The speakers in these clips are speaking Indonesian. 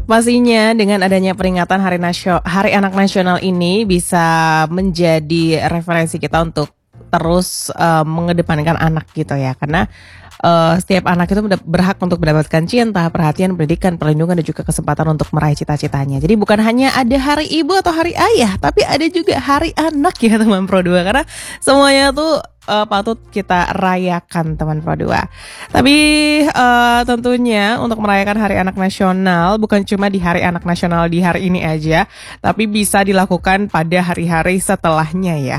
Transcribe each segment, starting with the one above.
Pastinya dengan adanya peringatan Hari Anak Nasional ini bisa menjadi referensi kita untuk terus mengedepankan anak gitu ya. Karena setiap anak itu berhak untuk mendapatkan cinta, perhatian, pendidikan, perlindungan dan juga kesempatan untuk meraih cita-citanya. Jadi bukan hanya ada hari ibu atau hari ayah, tapi ada juga hari anak ya teman Pro 2. Karena semuanya tuh patut kita rayakan teman Pro 2. Tapi tentunya untuk merayakan Hari Anak Nasional bukan cuma di Hari Anak Nasional di hari ini aja, tapi bisa dilakukan pada hari-hari setelahnya ya.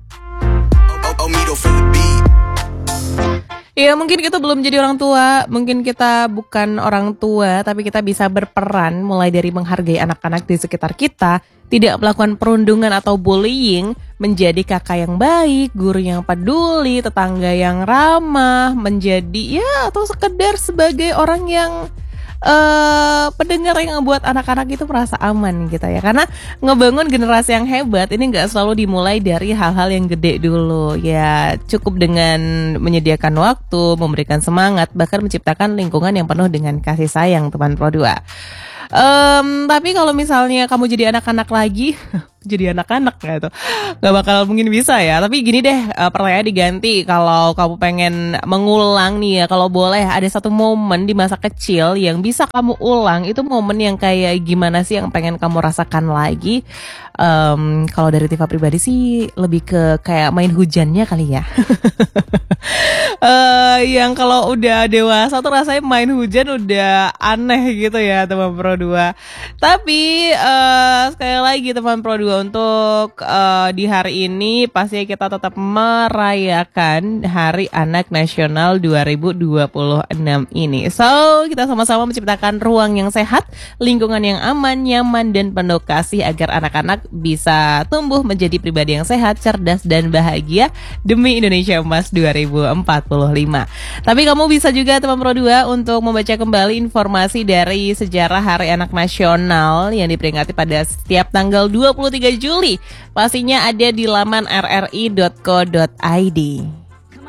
Ya mungkin kita belum jadi orang tua, mungkin kita bukan orang tua, tapi kita bisa berperan mulai dari menghargai anak-anak di sekitar kita, tidak melakukan perundungan atau bullying, menjadi kakak yang baik, guru yang peduli, tetangga yang ramah, menjadi ya atau sekedar sebagai orang yang pendengar yang membuat anak-anak itu merasa aman gitu ya. Karena ngebangun generasi yang hebat ini gak selalu dimulai dari hal-hal yang gede dulu. Ya cukup dengan menyediakan waktu, memberikan semangat, bahkan menciptakan lingkungan yang penuh dengan kasih sayang teman Pro 2. Tapi kalau misalnya kamu jadi anak-anak lagi jadi anak-anak gitu, gak bakal mungkin bisa ya. Tapi gini deh, pertanyaan diganti. Kalau kamu pengen mengulang nih ya, kalau boleh ada satu momen di masa kecil yang bisa kamu ulang, itu momen yang kayak gimana sih yang pengen kamu rasakan lagi? Kalau dari Tifa pribadi sih lebih ke kayak main hujannya kali ya. Yang kalau udah dewasa tuh rasanya main hujan udah aneh gitu ya teman Pro 2. Tapi sekali lagi teman Pro 2, untuk di hari ini pasti kita tetap merayakan Hari Anak Nasional 2026 ini. So kita sama-sama menciptakan ruang yang sehat, lingkungan yang aman, nyaman dan penuh kasih agar anak-anak bisa tumbuh menjadi pribadi yang sehat, cerdas dan bahagia demi Indonesia Emas 2045. Tapi kamu bisa juga teman Pro 2 untuk membaca kembali informasi dari sejarah Hari Anak Nasional yang diperingati pada setiap tanggal 23 Juli. Pastinya ada di laman rri.co.id.